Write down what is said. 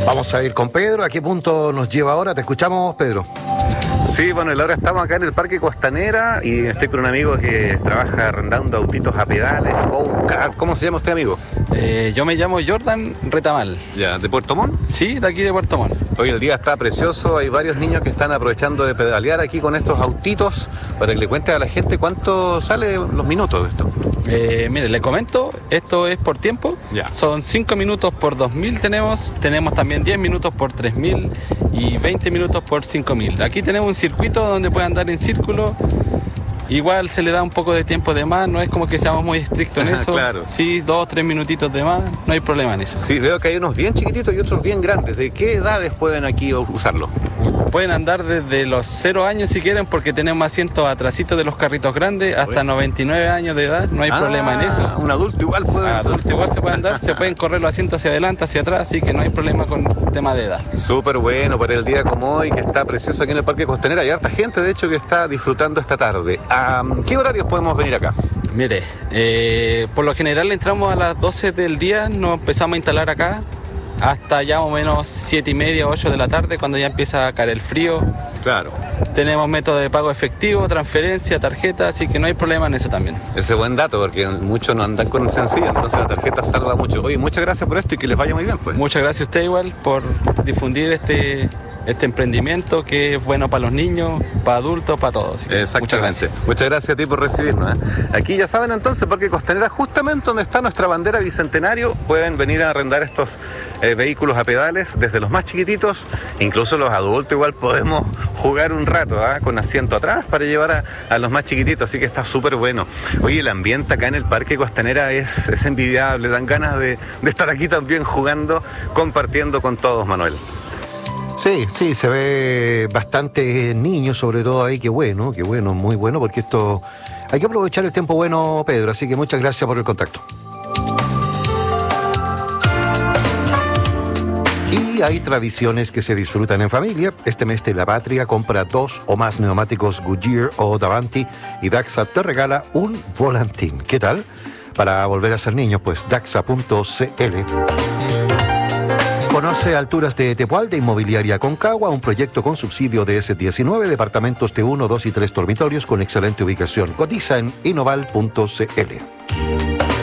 Vamos a ir con Pedro. ¿A qué punto nos lleva ahora? Te escuchamos, Pedro. Sí, bueno, ahora estamos acá en el Parque Costanera y estoy con un amigo que trabaja arrendando autitos a pedales. ¿Cómo se llama usted, amigo? Yo me llamo Jordan Retamal. Ya, ¿de Puerto Montt? Sí, de aquí de Puerto Montt. Hoy el día está precioso, hay varios niños que están aprovechando de pedalear aquí con estos autitos para que le cuente a la gente cuánto sale los minutos de esto. Mire, le comento, esto es por tiempo. Ya. Son 5 minutos por 2.000 tenemos también 10 minutos por 3.000 y 20 minutos por 5.000. Aquí tenemos un circuito donde puede andar en círculo. Igual se le da un poco de tiempo de más, no es como que seamos muy estrictos en eso. Claro. Sí, 2 o 3 minutitos de más, no hay problema en eso. Sí, veo que hay unos bien chiquititos y otros bien grandes. ¿De qué edades pueden aquí usarlo? Pueden andar desde los 0 años si quieren, porque tenemos asientos atrasitos de los carritos grandes, hasta 99 años de edad, no hay problema en eso. Un adulto igual puede. Adultos igual se puede andar, se pueden correr los asientos hacia adelante, hacia atrás, así que no hay problema con tema de edad. Súper bueno para el día como hoy, que está precioso aquí en el Parque Costanera. Hay harta gente, de hecho, que está disfrutando esta tarde. ¿Qué horarios podemos venir acá? Mire, por lo general entramos a las 12 del día, nos empezamos a instalar acá, hasta ya más o menos 7:30, 8 de la tarde, cuando ya empieza a caer el frío. Claro. Tenemos método de pago efectivo, transferencia, tarjeta, así que no hay problema en eso también. Ese buen dato, porque muchos no andan con sencilla, entonces la tarjeta salva mucho. Oye, muchas gracias por esto y que les vaya muy bien, pues. Muchas gracias a usted igual por difundir este emprendimiento que es bueno para los niños, para adultos, para todos. Exactamente. Muchas gracias. Muchas gracias a ti por recibirnos. Aquí ya saben entonces, Parque Costanera, justamente donde está nuestra bandera Bicentenario, pueden venir a arrendar estos vehículos a pedales, desde los más chiquititos, incluso los adultos igual podemos jugar un rato, con asiento atrás para llevar a los más chiquititos, así que está súper bueno. Oye, el ambiente acá en el Parque Costanera es envidiable, dan ganas de estar aquí también jugando, compartiendo con todos, Manuel. Sí, se ve bastante niños, sobre todo ahí, qué bueno, muy bueno, porque esto hay que aprovechar el tiempo bueno, Pedro, así que muchas gracias por el contacto. Y hay tradiciones que se disfrutan en familia. Este mes de la patria compra 2 o más neumáticos Goodyear o Davanti y Daxa te regala un volantín. ¿Qué tal? Para volver a ser niños, pues daxa.cl. Conoce Alturas de Tepual de Inmobiliaria Concagua, un proyecto con subsidio de S19, departamentos de 1, 2 y 3 dormitorios con excelente ubicación. Cotiza en inoval.cl.